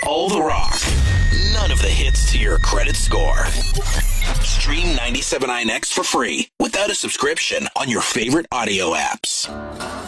All the rock. None of the hits to your credit score. Stream 97.9X for free without a subscription on your favorite audio apps.